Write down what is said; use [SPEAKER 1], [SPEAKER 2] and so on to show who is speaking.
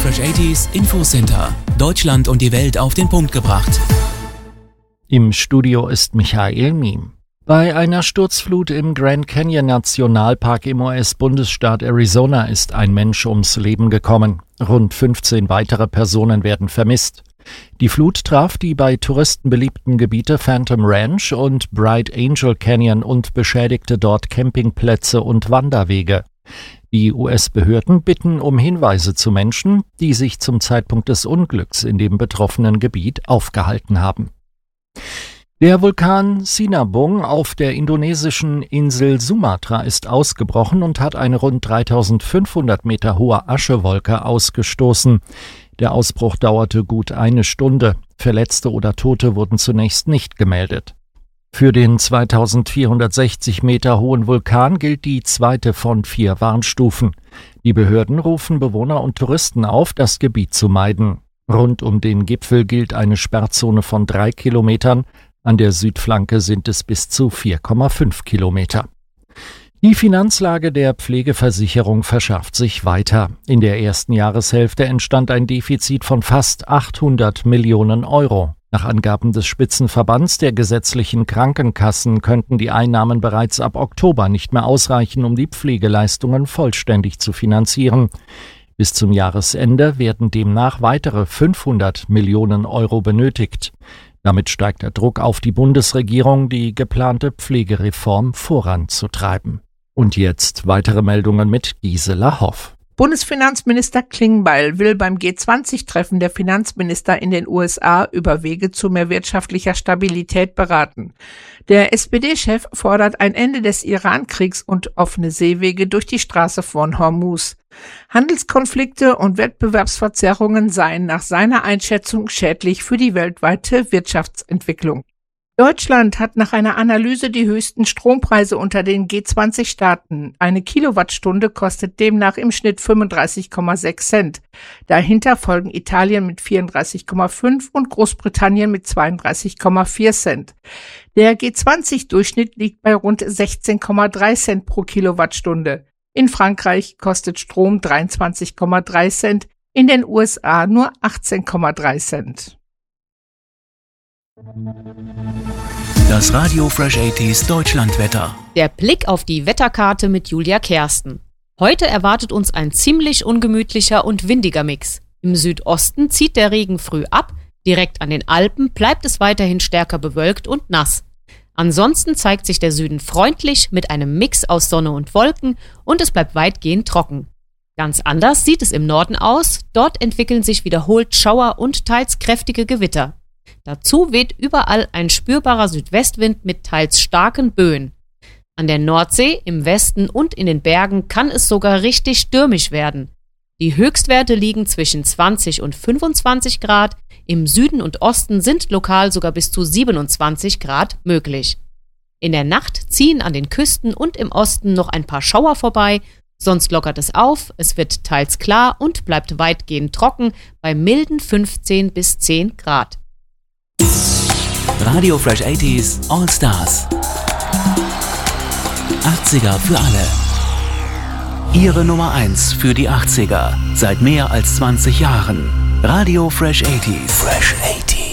[SPEAKER 1] Fresh 80s Infocenter. Deutschland und die Welt auf den Punkt gebracht.
[SPEAKER 2] Im Studio ist Michael Miem. Bei einer Sturzflut im Grand Canyon Nationalpark im US-Bundesstaat Arizona ist ein Mensch ums Leben gekommen. Rund 15 weitere Personen werden vermisst. Die Flut traf die bei Touristen beliebten Gebiete Phantom Ranch und Bright Angel Canyon und beschädigte dort Campingplätze und Wanderwege. Die US-Behörden bitten um Hinweise zu Menschen, die sich zum Zeitpunkt des Unglücks in dem betroffenen Gebiet aufgehalten haben. Der Vulkan Sinabung auf der indonesischen Insel Sumatra ist ausgebrochen und hat eine rund 3500 Meter hohe Aschewolke ausgestoßen. Der Ausbruch dauerte gut eine Stunde. Verletzte oder Tote wurden zunächst nicht gemeldet. Für den 2460 Meter hohen Vulkan gilt die zweite von 4 Warnstufen. Die Behörden rufen Bewohner und Touristen auf, das Gebiet zu meiden. Rund um den Gipfel gilt eine Sperrzone von 3 Kilometern. An der Südflanke sind es bis zu 4,5 Kilometer. Die Finanzlage der Pflegeversicherung verschärft sich weiter. In der ersten Jahreshälfte entstand ein Defizit von fast 800 Millionen Euro. Nach Angaben des Spitzenverbands der gesetzlichen Krankenkassen könnten die Einnahmen bereits ab Oktober nicht mehr ausreichen, um die Pflegeleistungen vollständig zu finanzieren. Bis zum Jahresende werden demnach weitere 500 Millionen Euro benötigt. Damit steigt der Druck auf die Bundesregierung, die geplante Pflegereform voranzutreiben. Und jetzt weitere Meldungen mit Gisela Hoff.
[SPEAKER 3] Bundesfinanzminister Klingbeil will beim G20-Treffen der Finanzminister in den USA über Wege zu mehr wirtschaftlicher Stabilität beraten. Der SPD-Chef fordert ein Ende des Iran-Kriegs und offene Seewege durch die Straße von Hormuz. Handelskonflikte und Wettbewerbsverzerrungen seien nach seiner Einschätzung schädlich für die weltweite Wirtschaftsentwicklung. Deutschland hat nach einer Analyse die höchsten Strompreise unter den G20-Staaten. Eine Kilowattstunde kostet demnach im Schnitt 35,6 Cent. Dahinter folgen Italien mit 34,5 und Großbritannien mit 32,4 Cent. Der G20-Durchschnitt liegt bei rund 16,3 Cent pro Kilowattstunde. In Frankreich kostet Strom 23,3 Cent, in den USA nur 18,3 Cent.
[SPEAKER 1] Das Radio Fresh 80s Deutschlandwetter.
[SPEAKER 4] Der Blick auf die Wetterkarte mit Julia Kersten. Heute erwartet uns ein ziemlich ungemütlicher und windiger Mix. Im Südosten zieht der Regen früh ab, direkt an den Alpen bleibt es weiterhin stärker bewölkt und nass. Ansonsten zeigt sich der Süden freundlich mit einem Mix aus Sonne und Wolken und es bleibt weitgehend trocken. Ganz anders sieht es im Norden aus, dort entwickeln sich wiederholt Schauer und teils kräftige Gewitter. Dazu weht überall ein spürbarer Südwestwind mit teils starken Böen. An der Nordsee, im Westen und in den Bergen kann es sogar richtig stürmisch werden. Die Höchstwerte liegen zwischen 20 und 25 Grad, im Süden und Osten sind lokal sogar bis zu 27 Grad möglich. In der Nacht ziehen an den Küsten und im Osten noch ein paar Schauer vorbei, sonst lockert es auf, es wird teils klar und bleibt weitgehend trocken bei milden 15 bis 10 Grad.
[SPEAKER 1] Radio Fresh 80s All Stars. 80er für alle. Ihre Nummer 1 für die 80er. Seit mehr als 20 Jahren. Radio Fresh 80s. Fresh 80s.